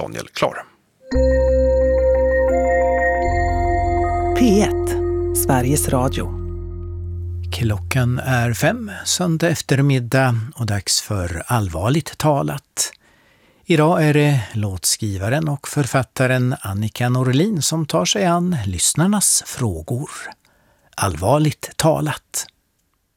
Daniel Klar. P1, Sveriges Radio. Klockan är 5, söndag eftermiddag och dags för Allvarligt talat. Idag är det låtskrivaren och författaren Annika Norlin som tar sig an lyssnarnas frågor. Allvarligt talat.